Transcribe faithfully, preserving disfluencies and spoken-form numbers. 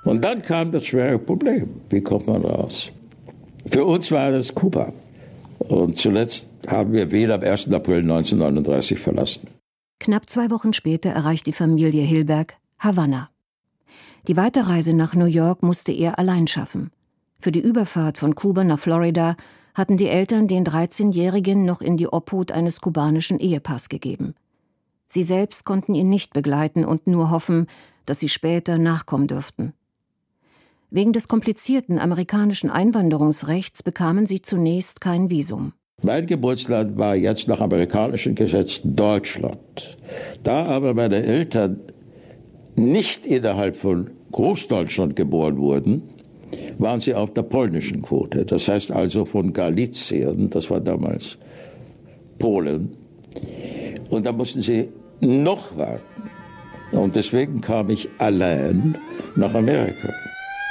Und dann kam das schwere Problem. Wie kommt man raus? Für uns war das Kuba. Und zuletzt haben wir Wien am ersten April neunzehnhundertneununddreißig verlassen. Knapp zwei Wochen später erreicht die Familie Hilberg Havanna. Die Weiterreise nach New York musste er allein schaffen. Für die Überfahrt von Kuba nach Florida hatten die Eltern den dreizehnjährigen noch in die Obhut eines kubanischen Ehepaars gegeben. Sie selbst konnten ihn nicht begleiten und nur hoffen, dass sie später nachkommen dürften. Wegen des komplizierten amerikanischen Einwanderungsrechts bekamen sie zunächst kein Visum. Mein Geburtsland war jetzt nach amerikanischem Gesetz Deutschland. Da aber meine Eltern nicht innerhalb von Großdeutschland geboren wurden, waren sie auf der polnischen Quote. Das heißt also von Galizien, das war damals Polen. Und da mussten sie noch warten. Und deswegen kam ich allein nach Amerika.